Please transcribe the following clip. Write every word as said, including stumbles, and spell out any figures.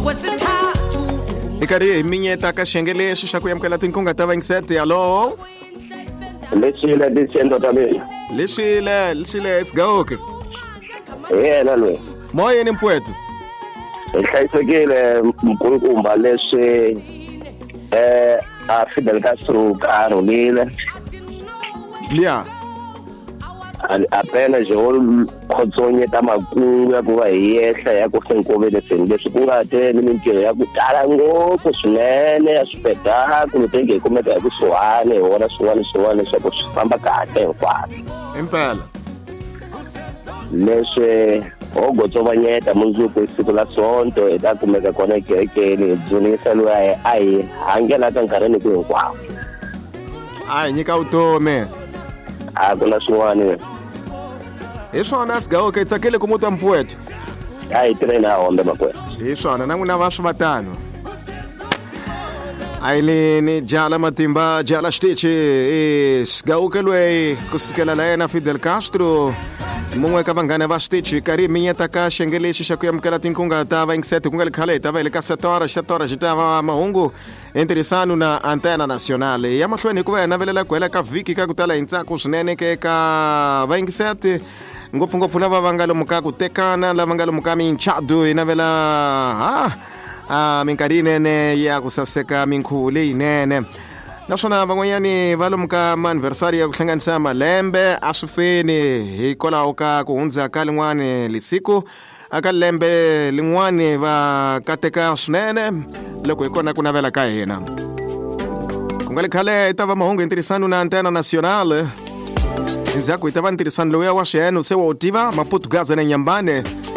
Ikari minyeta ka shengele shisha kuyamkela tinkunga tava ingisete. Hello. Leshile disendo tabe. Leshile, leshile sigaoke. Eh nalwe. Moye ni mfwetu. Ikhayisekile mkunkumba leshe eh a Fidel Castro karolile. Lia. Apena jol khotsonye tamakungu ya kuva yehla ya ku senkovele sengese kungate ni mintiro ya ku tala ngopfu swinene ya swipetaku lutenge hi kumeka hi kusuhani hi vona swin'wana swin'wana leswaku swi famba kahle hinkwaswo Impela. leswi ho gotsovanyeta mundzuku hi siku la sonto hi ta kumeka kona kerekeni hi dzunisa loyi a hi hangelaka nkarhini ku hinkwawo Ai nyika utome. a ku na swin'wana Hi swona sigaoke tsakile kumuta mfwetu. a hi tirheni a hombe makwena Hi swona na n'wina va swi vatano. Ailini Jala Matimba Jala Stichi e sigaoke loyi kusukela la yena Fidel Castro. Mungwe ka vanghana va Stichi kari minyeta ka shengele shisha kuyamkela tinkunga tava ingisete kunga likhale tava ile ka setora setora jitava mahungu interesano na antena nacionale ya mahlweni ku va na velela kwela ka viki ka kutala intsako swinene ke ka va ingisete ngopfungopfu lava va nga lomu ka ku tekana lava nga lomu ka minchado ina vela ha a minkarhi nene ya ku saseka minkhuvo leyinene naswona van'wanyani va lomu ka anniversary ya ku hlanganisa malembe a swi feni hikwalaho ka ku hundza ka lin'wana lisiku aka lembe lin'wana va kateka swinene loko hi kona ku navela ka hina ku nga likhale ta va mahungu interesano na antena nacional endzhaku hi ta va ntirhisano lowu ya wa xiheno se wa u tiva maportugazi na nyambane